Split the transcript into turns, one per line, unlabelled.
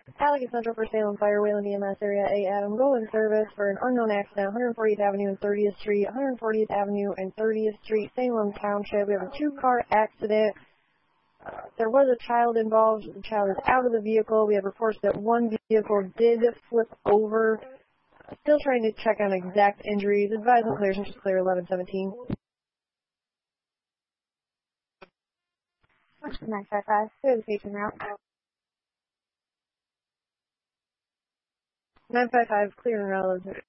Allegheny Central for Salem Fire, Wayland EMS Area 8, Adam, go in service for an unknown accident, 140th Avenue and 30th Street, 140th Avenue and 30th Street, Salem Township. We have a two-car accident. There was a child involved. The child is out of the vehicle. We have reports that one vehicle did flip over. Still trying to check on exact injuries. Advise on clear, since clear 1117.
955, clear the patient route.
955, clear and route